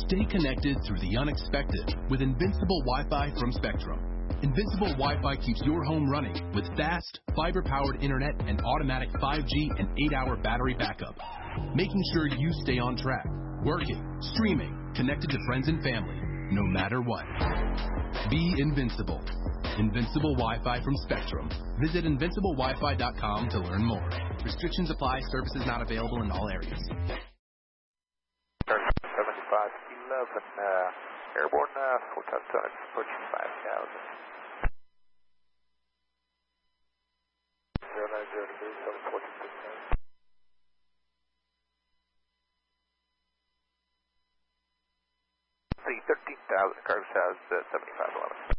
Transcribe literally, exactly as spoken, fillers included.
Stay connected through the unexpected with Invincible Wi-Fi from Spectrum. Invincible Wi-Fi keeps your home running with fast, fiber-powered internet and automatic five G and eight hour battery backup, making sure you stay on track, working, streaming, connected to friends and family, no matter what. Be invincible. Invincible Wi-Fi from Spectrum. Visit invincible wi fi dot com to learn more. Restrictions apply. Services not available in all areas. seventy-five eleven, uh, airborne, uh, four thousand, approaching five thousand. zero nine zero degree, seven fourteen six nine. See, thirteen thousand, car has uh, seventy-five eleven.